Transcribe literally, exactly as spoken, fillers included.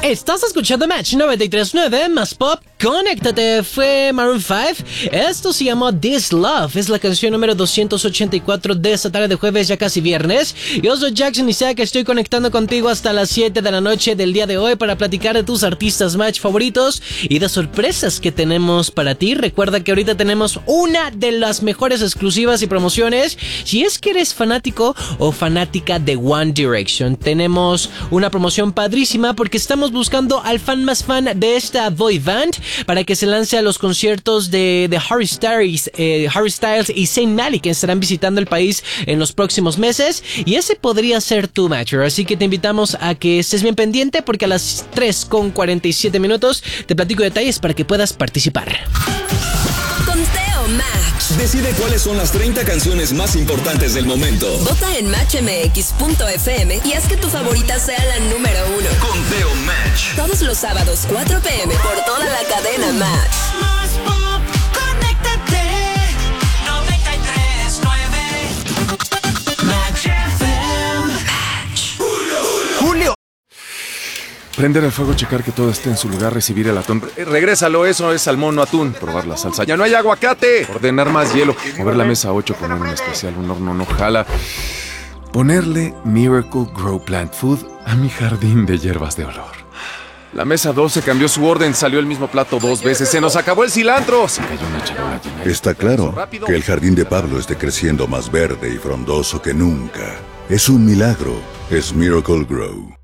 Estás escuchando Match noventa y tres punto nueve más pop. Conéctate, fue Maroon cinco. Esto se llamó This Love. Es la canción número doscientos ochenta y cuatro de esta tarde de jueves, ya casi viernes. Yo soy Jackson Isaac, estoy conectando contigo hasta las siete de la noche del día de hoy para platicar de tus artistas Match favoritos y de sorpresas que tenemos para ti. Recuerda que ahorita tenemos una de las mejores exclusivas y promociones. Si es que eres fanático o fanática de One Direction, tenemos una promoción padrísima porque estamos buscando al fan más fan de esta boy band para que se lance a los conciertos de, de Harry Styles, eh, Harry Styles y Zayn Malik, que estarán visitando el país en los próximos meses, y ese podría ser tu matcher. Así que te invitamos a que estés bien pendiente porque a las tres con cuarenta y siete minutos te platico detalles para que puedas participar. Conteo Match. Decide cuáles son las treinta canciones más importantes del momento. Vota en match m x punto f m y haz que tu favorita sea la número uno. Conteo Match. Todos los sábados, cuatro p m por toda la cadena Match. Más pop, conéctate. noventa y tres punto nueve Match F M. Julio. Prender el fuego, checar que todo esté en su lugar, recibir el atún. Eh, regrésalo, eso es salmón, no atún. Probar la salsa. Ya no hay aguacate. Ordenar más hielo. Mover la mesa ocho, poner un especial, un horno no jala. Ponerle Miracle Grow Plant Food a mi jardín de hierbas de olor. La mesa doce cambió su orden, salió el mismo plato dos veces. Se nos acabó el cilantro. Se cayó una charola llena de- Está claro que el jardín de Pablo esté creciendo más verde y frondoso que nunca. Es un milagro. Es Miracle Grow.